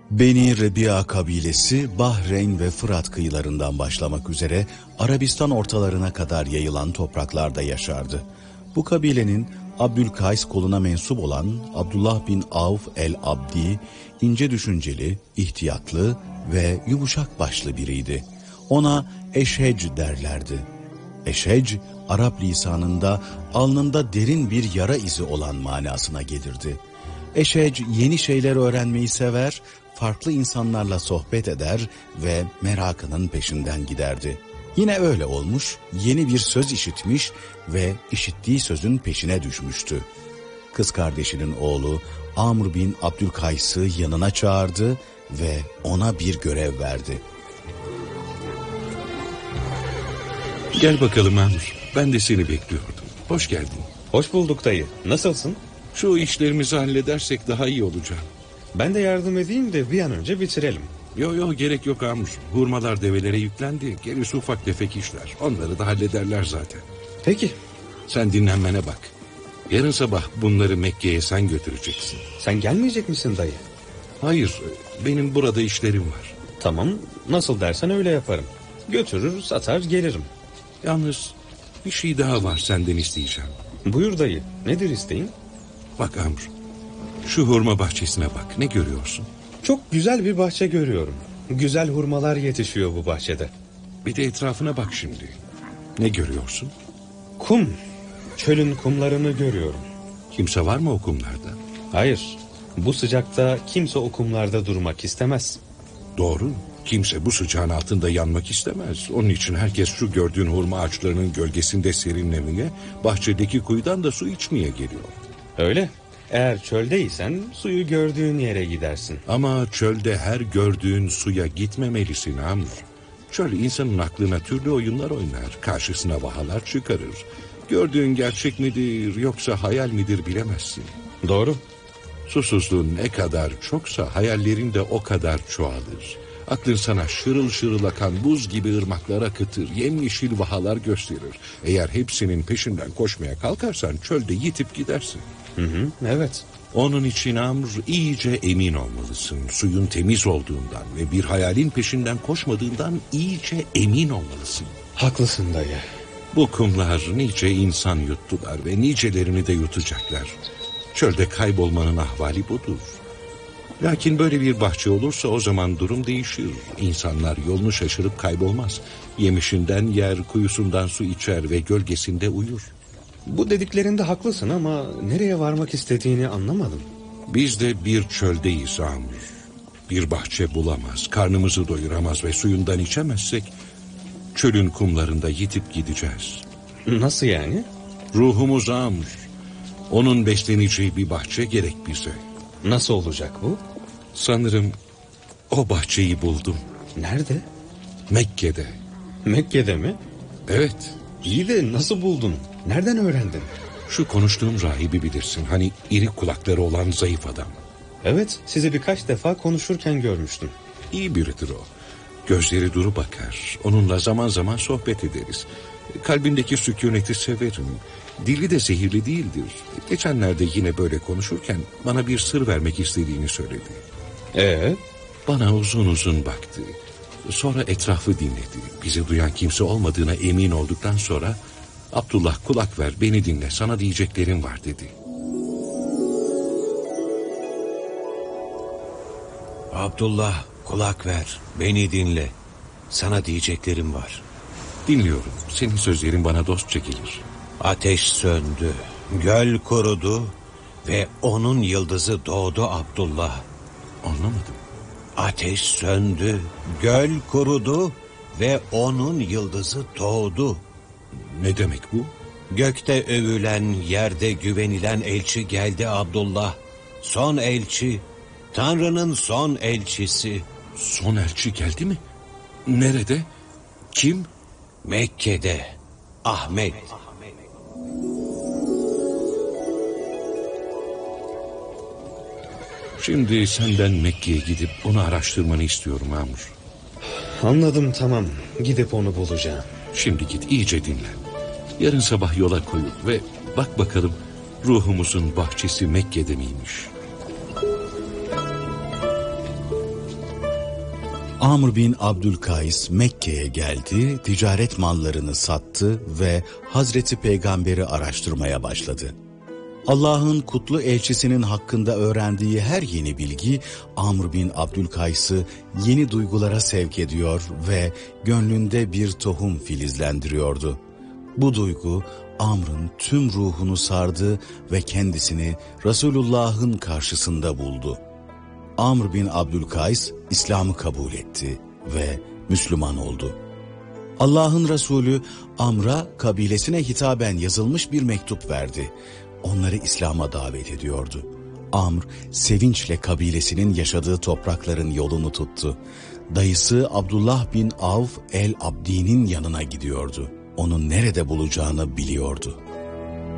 Beni Rebia kabilesi Bahreyn ve Fırat kıyılarından başlamak üzere Arabistan ortalarına kadar yayılan topraklarda yaşardı. Bu kabilenin Abdülkays koluna mensup olan Abdullah bin Avf el-Abdi, ince düşünceli, ihtiyatlı ve yumuşak başlı biriydi. Ona Eşhec derlerdi. Eşhec, Arap lisanında alnında derin bir yara izi olan manasına gelirdi. Eşhec yeni şeyler öğrenmeyi sever, farklı insanlarla sohbet eder ve merakının peşinden giderdi. Yine öyle olmuş, yeni bir söz işitmiş ve işittiği sözün peşine düşmüştü. Kız kardeşinin oğlu Amr bin Abdülkays'ı yanına çağırdı ve ona bir görev verdi. Gel bakalım Amr, ben de seni bekliyordum. Hoş geldin. Hoş bulduk dayı. Nasılsın? Şu işlerimizi halledersek daha iyi olacak. Ben de yardım edeyim de bir an önce bitirelim. Yo gerek yok Amr. Hurmalar develere yüklendi. Gerisi ufak tefek işler. Onları da hallederler zaten. Peki. Sen dinlenmene bak. Yarın sabah bunları Mekke'ye sen götüreceksin. Sen gelmeyecek misin dayı? Hayır, benim burada işlerim var. Tamam, nasıl dersen öyle yaparım. Götürür, satar, gelirim. Yalnız bir şey daha var senden isteyeceğim. Buyur dayı, nedir isteğin? Bak Amr, şu hurma bahçesine bak, ne görüyorsun? Çok güzel bir bahçe görüyorum. Güzel hurmalar yetişiyor bu bahçede. Bir de etrafına bak şimdi. Ne görüyorsun? Kum. Çölün kumlarını görüyorum. Kimse var mı o kumlarda? Hayır, bu sıcakta kimse o kumlarda durmak istemez. Doğru, kimse bu sıcağın altında yanmak istemez. Onun için herkes şu gördüğün hurma ağaçlarının gölgesinde serinlemeye, bahçedeki kuyudan da su içmeye geliyor. Öyle. Eğer çöldeysen suyu gördüğün yere gidersin. Ama çölde her gördüğün suya gitmemelisin Amr. Çöl insanın aklına türlü oyunlar oynar, karşısına vahalar çıkarır. Gördüğün gerçek midir yoksa hayal midir bilemezsin. Doğru. Susuzluğun ne kadar çoksa hayallerin de o kadar çoğalır. Aklın sana şırıl şırıl akan buz gibi ırmaklar akıtır, yemyeşil vahalar gösterir. Eğer hepsinin peşinden koşmaya kalkarsan çölde yitip gidersin. Evet. Onun için Amr, iyice emin olmalısın. Suyun temiz olduğundan ve bir hayalin peşinden koşmadığından iyice emin olmalısın. Haklısın dayı. Bu kumlar nice insan yuttular ve nicelerini de yutacaklar. Çölde kaybolmanın ahvali budur. Lakin böyle bir bahçe olursa o zaman durum değişir. İnsanlar yolunu şaşırıp kaybolmaz. Yemişinden yer, kuyusundan su içer ve gölgesinde uyur. Bu dediklerinde haklısın ama nereye varmak istediğini anlamadım. Biz de bir çöldeyiz Amr. Bir bahçe bulamaz, karnımızı doyuramaz ve suyundan içemezsek çölün kumlarında yitip gideceğiz. Nasıl yani? Ruhumuz Amr. Onun besleneceği bir bahçe gerek bize. Nasıl olacak bu? Sanırım o bahçeyi buldum. Nerede? Mekke'de. Mekke'de mi? Evet. İyi de nasıl buldun? Nereden öğrendin? Şu konuştuğum rahibi bilirsin. Hani iri kulakları olan zayıf adam. Evet, sizi birkaç defa konuşurken görmüştüm. İyi biridir o. Gözleri duru bakar. Onunla zaman zaman sohbet ederiz. Kalbindeki sükuneti severim. Dili de zehirli değildir. Geçenlerde yine böyle konuşurken bana bir sır vermek istediğini söyledi. Bana uzun uzun baktı. Sonra etrafı dinledi. Bizi duyan kimse olmadığına emin olduktan sonra Abdullah kulak ver, beni dinle, sana diyeceklerim var dedi. Abdullah kulak ver, beni dinle. Sana diyeceklerim var. Dinliyorum, senin sözlerin bana dostça gelir. Ateş söndü, göl kurudu ve onun yıldızı doğdu Abdullah. Anlamadım. Ateş söndü, göl kurudu ve onun yıldızı doğdu. Ne demek bu? Gökte övülen, yerde güvenilen elçi geldi Abdullah. Son elçi, Tanrı'nın son elçisi. Son elçi geldi mi? Nerede? Kim? Mekke'de, Ahmet. Şimdi senden Mekke'ye gidip onu araştırmanı istiyorum Amr. Anladım, tamam. Gidip onu bulacağım. Şimdi git iyice dinlen. Yarın sabah yola koyul ve bak bakalım ruhumuzun bahçesi Mekke'de miymiş? Amr bin Abdülkays Mekke'ye geldi, ticaret mallarını sattı ve Hazreti Peygamber'i araştırmaya başladı. Allah'ın kutlu elçisinin hakkında öğrendiği her yeni bilgi Amr bin Abdülkays'ı yeni duygulara sevk ediyor ve gönlünde bir tohum filizlendiriyordu. Bu duygu Amr'ın tüm ruhunu sardı ve kendisini Resulullah'ın karşısında buldu. Amr bin Abdülkays İslam'ı kabul etti ve Müslüman oldu. Allah'ın Resulü Amr'a kabilesine hitaben yazılmış bir mektup verdi. Onları İslam'a davet ediyordu. Amr sevinçle kabilesinin yaşadığı toprakların yolunu tuttu. Dayısı Abdullah bin Avf el-Abdi'nin yanına gidiyordu. Onu nerede bulacağını biliyordu.